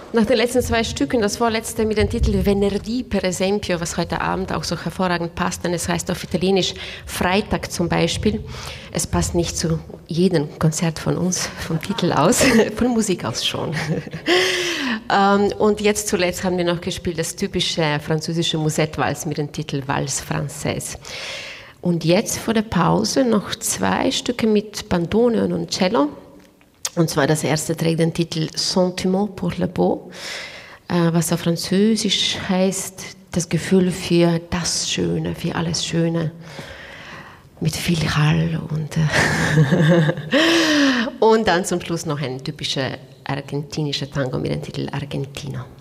nach den letzten 2 Stücken, das vorletzte mit dem Titel Venerdì per esempio, was heute Abend auch so hervorragend passt, denn es heißt auf Italienisch Freitag zum Beispiel. Es passt nicht zu jedem Konzert von uns, vom Titel aus, von Musik aus schon. Und jetzt zuletzt haben wir noch gespielt das typische französische Musette-Walz mit dem Titel Valse Française. Und jetzt vor der Pause noch 2 Stücke mit Bandoneon und Cello. Und zwar das erste trägt den Titel Sentiment pour le beau, was auf Französisch heißt, das Gefühl für das Schöne, für alles Schöne, mit viel Hall und dann zum Schluss noch ein typischer argentinischer Tango mit dem Titel Argentino.